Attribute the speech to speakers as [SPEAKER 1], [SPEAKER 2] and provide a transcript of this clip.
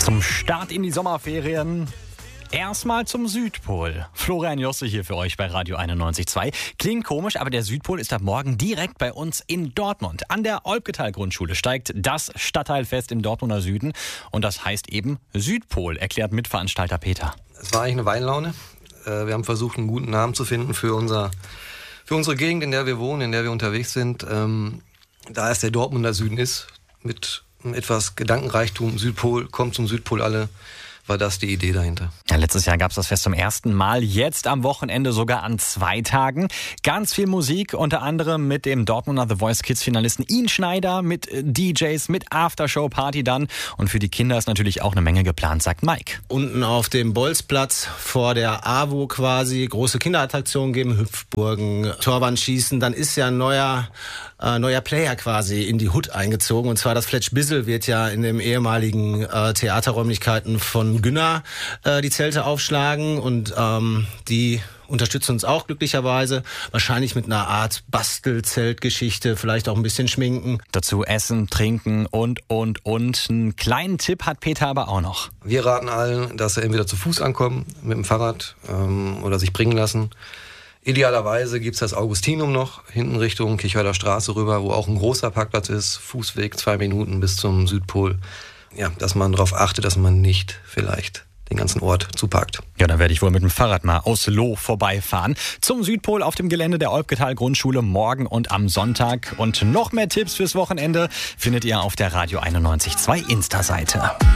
[SPEAKER 1] Zum Start in die Sommerferien erstmal zum Südpol. Florian Josse hier für euch bei Radio 91.2. Klingt komisch, aber der Südpol ist ab morgen direkt bei uns in Dortmund. An der Olpgetal-Grundschule steigt das Stadtteilfest im Dortmunder Süden. Und das heißt eben Südpol, erklärt Mitveranstalter Peter.
[SPEAKER 2] Es war eigentlich eine Weinlaune. Wir haben versucht, einen guten Namen zu finden für unsere Gegend, in der wir wohnen, in der wir unterwegs sind. Da es der Dortmunder Süden ist, mit etwas Gedankenreichtum, Südpol, kommt zum Südpol alle, war das die Idee dahinter.
[SPEAKER 1] Ja, letztes Jahr gab es das Fest zum ersten Mal, jetzt am Wochenende sogar an 2 Tagen. Ganz viel Musik, unter anderem mit dem Dortmunder The Voice Kids Finalisten Ian Schneider, mit DJs, mit Aftershow-Party dann. Und für die Kinder ist natürlich auch eine Menge geplant, sagt Mike.
[SPEAKER 3] Unten auf dem Bolzplatz vor der AWO quasi große Kinderattraktionen geben, Hüpfburgen, Torwandschießen. Dann ist ja ein neuer Player quasi in die Hood eingezogen. Und zwar das Fletch Bissel wird ja in den ehemaligen Theaterräumlichkeiten von Günner die Zelte aufschlagen. Und die unterstützen uns auch glücklicherweise. Wahrscheinlich mit einer Art Bastelzeltgeschichte, vielleicht auch ein bisschen schminken.
[SPEAKER 1] Dazu essen, trinken und. Einen kleinen Tipp hat Peter aber auch noch.
[SPEAKER 2] Wir raten allen, dass sie entweder zu Fuß ankommen, mit dem Fahrrad oder sich bringen lassen. Idealerweise gibt's das Augustinum noch, hinten Richtung Kirchweiler Straße rüber, wo auch ein großer Parkplatz ist, Fußweg 2 Minuten bis zum Südpol. Ja, dass man darauf achtet, dass man nicht vielleicht den ganzen Ort zuparkt.
[SPEAKER 1] Ja, dann werde ich wohl mit dem Fahrrad mal aus Loh vorbeifahren. Zum Südpol auf dem Gelände der Olpgetal-Grundschule morgen und am Sonntag. Und noch mehr Tipps fürs Wochenende findet ihr auf der Radio 91.2 Insta-Seite.